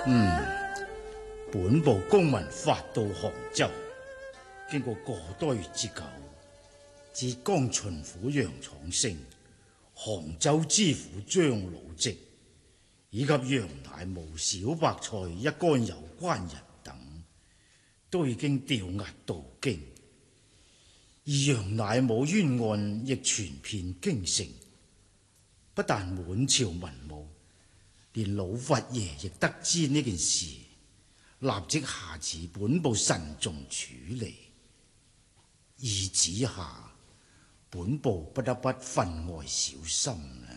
本部公民發到杭州，經過個多月之久，浙江巡撫楊闖升、杭州知府張老直以及楊乃武、小白菜一干有關人等，都已經調押到京，而楊乃武冤案亦傳遍京城，不但滿朝文武，連老佛爺亦得知呢件事，立即下旨本部慎重處理。意旨下，本部不得不分外小心啦。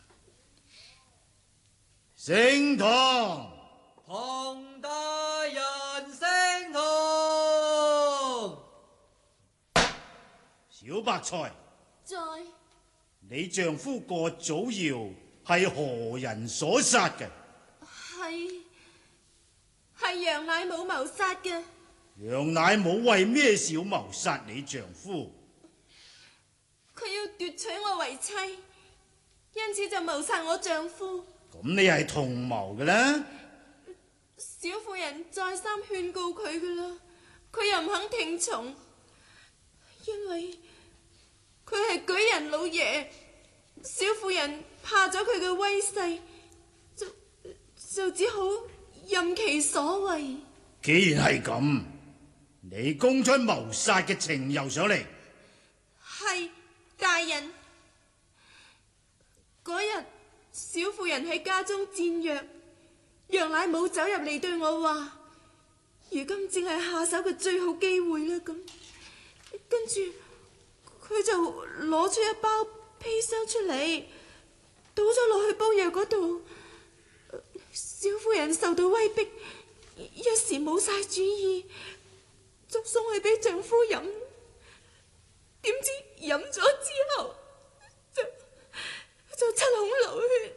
升堂， 龐大人升堂。 小白菜， 在。 你丈夫郭祖堯係何人所殺嘅？ 係楊乃武謀殺嘅。 楊乃武為咩事要謀殺你丈夫？ 佢要奪取我為妻，因此就謀殺我丈夫。 咁你係同謀嘅啦。 小婦人再三勸告佢噶啦，佢又唔肯聽從，因為佢係舉人老爺，小婦人怕咗佢嘅威勢，就只好任其所為。 既然係咁，你供出謀殺嘅情由上嚟。 係，大人。嗰日小婦人喺家中戰藥，楊乃武走入嚟對我話：如今正係下手嘅最好機會啦。咁跟住佢就攞出一包砒霜出嚟，倒咗落去煲藥嗰度。小婦人受到威逼，一時冇晒主意，就送去俾丈夫飲。點知飲咗之後就七孔流血，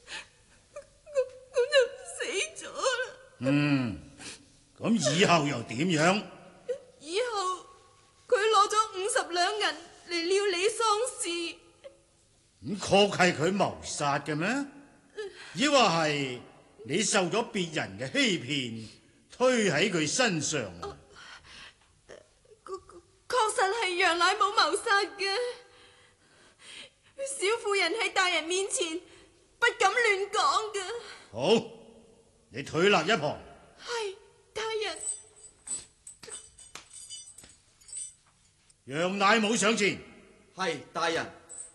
咁就死咗啦。 咁以後又點樣？ 以後佢攞咗50兩銀嚟料理喪事。 咁確係佢謀殺嘅咩？抑或係你受咗別人嘅欺騙，推喺佢身上？ 確實係楊乃武謀殺嘅。小婦人喺大人面前不敢亂講嘅。 好，你退立一旁。 係，大人。 楊乃武上前。 係，大人。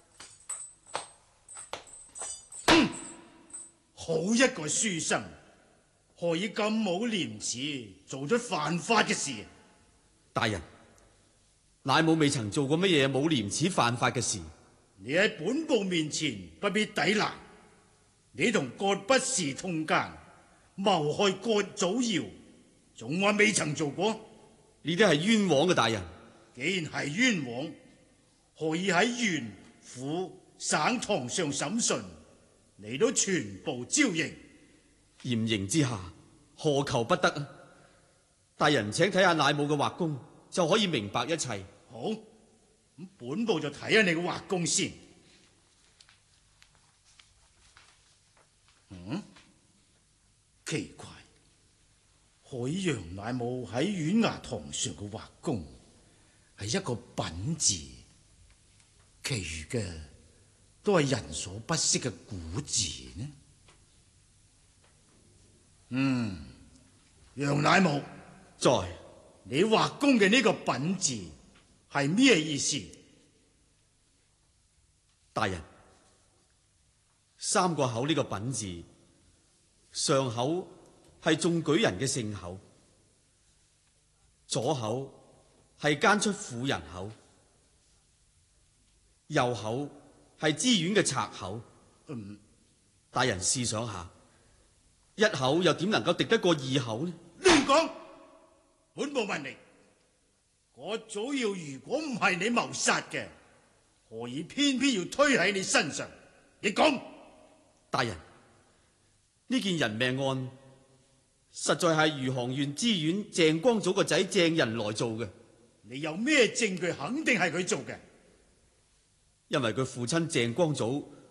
好一個書生，何以咁冇廉恥，做出犯法嘅事？ 大人，乃武未曾做過乜嘢冇廉恥犯法嘅事。 你喺本部面前不必抵賴，你同郭不是通奸，謀害郭祖堯，仲話未曾做過？ 呢啲係冤枉嘅，大人。 既然係冤枉，何以喺縣府省堂上審訊，你都全部招認？ 嚴刑之下，何求不得啊！大人請睇下乃武嘅畫工，就可以明白一切。 好，咁本部就睇下你嘅畫工先。奇怪，何以楊乃武喺縣衙堂上嘅畫工係一個品字，其餘嘅都係人所不識嘅古字呢？楊乃武在， 你畫工嘅呢個品字係咩意思？ 大人，三個口呢個品字，上口係中舉人嘅姓口，左口係奸出婦人口，右口係知縣嘅賊口。大人試想下，一口又點能夠敵得過二口呢？ 亂講！本部問你，我早要如果唔係你謀殺嘅，何以偏偏要推喺你身上？你講！ 大人，呢件人命案實在係餘杭縣知縣鄭光祖個仔鄭仁來做嘅。 你有咩證據肯定係佢做嘅？ 因為佢父親鄭光祖